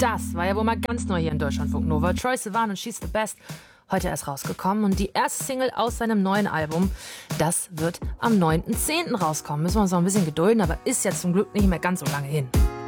Das war ja wohl mal ganz neu hier in Deutschlandfunk Nova. Troye Sivan und She's the Best. Heute erst rausgekommen und die erste Single aus seinem neuen Album, das wird am 9.10. rauskommen. Müssen wir uns noch ein bisschen gedulden, aber ist jetzt zum Glück nicht mehr ganz so lange hin.